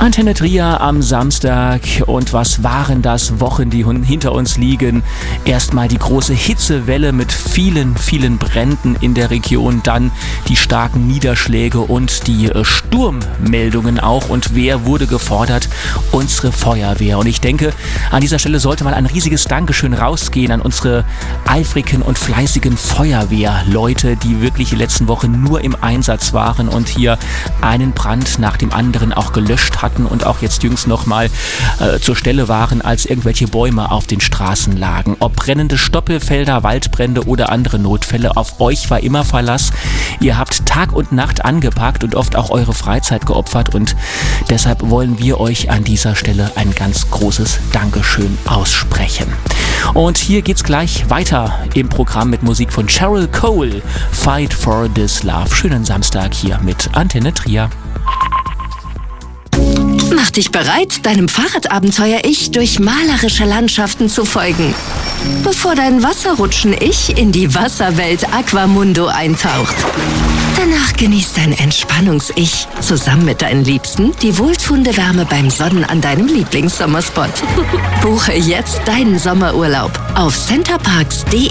Antenne Trier am Samstag, und was waren das Wochen, die hinter uns liegen. Erstmal die große Hitzewelle mit vielen, vielen Bränden in der Region, dann die starken Niederschläge und die Sturmmeldungen auch. Und wer wurde gefordert? Unsere Feuerwehr. Und ich denke, an dieser Stelle sollte mal ein riesiges Dankeschön rausgehen an unsere eifrigen und fleißigen Feuerwehrleute, die wirklich die letzten Wochen nur im Einsatz waren und hier einen Brand nach dem anderen auch gelöscht hatten und auch jetzt jüngst nochmal zur Stelle waren, als irgendwelche Bäume auf den Straßen lagen. Ob brennende Stoppelfelder, Waldbrände oder andere Notfälle, auf euch war immer Verlass. Ihr habt Tag und Nacht angepackt und oft auch eure Freizeit geopfert, und deshalb wollen wir euch an dieser Stelle ein ganz großes Dankeschön aussprechen. Und hier geht's gleich weiter im Programm mit Musik von Cheryl Cole, Fight for This Love. Schönen Samstag hier mit Antenne Trier. Mach dich bereit, deinem Fahrradabenteuer-Ich durch malerische Landschaften zu folgen, bevor dein Wasserrutschen-Ich in die Wasserwelt Aquamundo eintaucht. Danach genießt dein Entspannungs-Ich zusammen mit deinen Liebsten die wohltuende Wärme beim Sonnen an deinem Lieblingssommerspot. Buche jetzt deinen Sommerurlaub auf centerparks.de.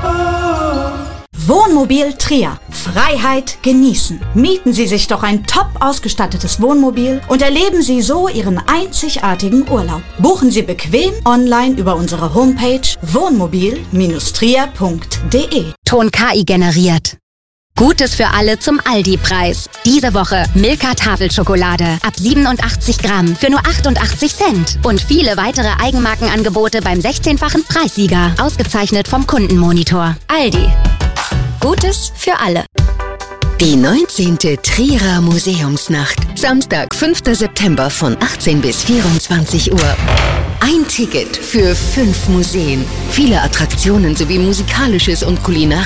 Wohnmobil Trier. Freiheit genießen. Mieten Sie sich doch ein top ausgestattetes Wohnmobil und erleben Sie so Ihren einzigartigen Urlaub. Buchen Sie bequem online über unsere Homepage wohnmobil-trier.de. Ton KI generiert. Gutes für alle zum Aldi-Preis. Diese Woche Milka Tafelschokolade ab 87 Gramm für nur 88 Cent. Und viele weitere Eigenmarkenangebote beim 16-fachen Preissieger. Ausgezeichnet vom Kundenmonitor. Aldi. Gutes für alle. Die 19. Trierer Museumsnacht. Samstag, 5. September von 18 bis 24 Uhr. Ein Ticket für 5 Museen. Viele Attraktionen sowie musikalisches und kulinarisches